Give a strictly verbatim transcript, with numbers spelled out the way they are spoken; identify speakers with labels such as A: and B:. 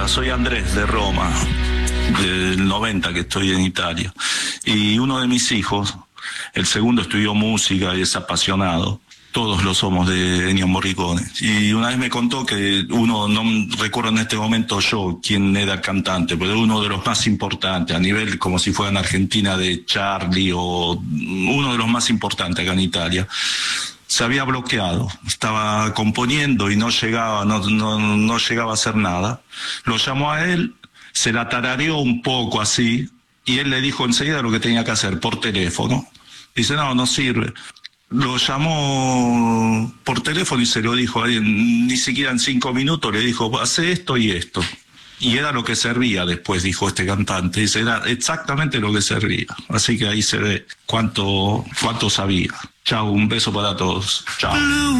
A: soy Andrés de Roma, del noventa que estoy en Italia. Y uno de mis hijos, el segundo estudió música y es apasionado. Todos lo somos de Ennio Morricone. Y una vez me contó que uno, no recuerdo en este momento yo quién era el cantante, pero uno de los más importantes, a nivel como si fuera en Argentina de Charlie, o uno de los más importantes acá en Italia, se había bloqueado, estaba componiendo y no llegaba, no, no, no llegaba a hacer nada. Lo llamó a él, se la tarareó un poco así, y él le dijo enseguida lo que tenía que hacer, por teléfono. Dice, no, no sirve. Lo llamó por teléfono y se lo dijo, ni siquiera en cinco minutos le dijo, hace esto y esto. Y era lo que servía después, dijo este cantante. Dice, era exactamente lo que servía. Así que ahí se ve cuánto, cuánto sabía. Chao, un beso para todos. Chao.